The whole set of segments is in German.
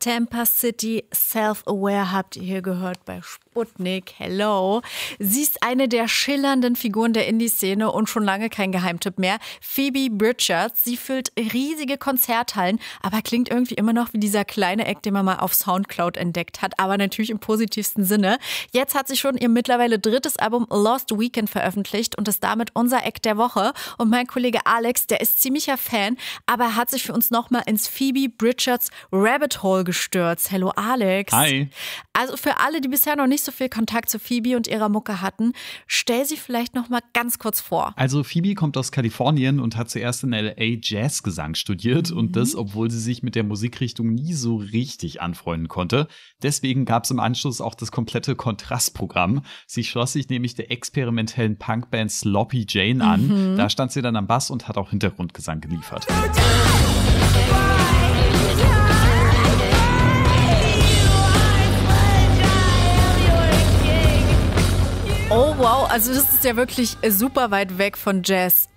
Tampa City, Self-Aware habt ihr hier gehört bei Sputnik. Hello. Sie ist eine der schillernden Figuren der Indie-Szene und schon lange kein Geheimtipp mehr. Phoebe Bridgers. Sie füllt riesige Konzerthallen, aber klingt irgendwie immer noch wie dieser kleine Act, den man mal auf Soundcloud entdeckt hat, aber natürlich im positivsten Sinne. Jetzt hat sie schon ihr mittlerweile drittes Album Lost Weekend veröffentlicht und ist damit unser Act der Woche. Und mein Kollege Alex, der ist ziemlicher Fan, aber er hat sich für uns nochmal ins Phoebe Bridgers Rabbit Hole gestürzt. Hello Alex. Hi. Also für alle, die bisher noch nicht so viel Kontakt zu Phoebe und ihrer Mucke hatten, stell sie vielleicht noch mal ganz kurz vor. Also Phoebe kommt aus Kalifornien und hat zuerst in LA Jazzgesang studiert und das, obwohl sie sich mit der Musikrichtung nie so richtig anfreunden konnte. Deswegen gab es im Anschluss auch das komplette Kontrastprogramm. Sie schloss sich nämlich der experimentellen Punkband Sloppy Jane an. Da stand sie dann am Bass und hat auch Hintergrundgesang geliefert. Oh wow, also das ist ja wirklich super weit weg von Jazz.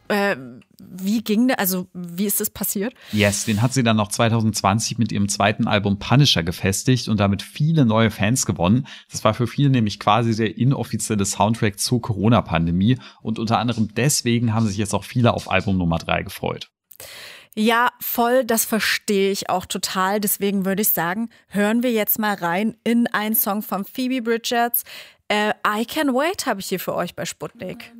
Wie ist das passiert? Yes, den hat sie dann noch 2020 mit ihrem zweiten Album Punisher gefestigt und damit viele neue Fans gewonnen. Das war für viele nämlich quasi der inoffizielle Soundtrack zur Corona-Pandemie und unter anderem deswegen haben sich jetzt auch viele auf Album Nummer 3 gefreut. Ja, voll, das verstehe ich auch total. Deswegen würde ich sagen, hören wir jetzt mal rein in einen Song von Phoebe Bridgers. I Can Wait habe ich hier für euch bei Sputnik.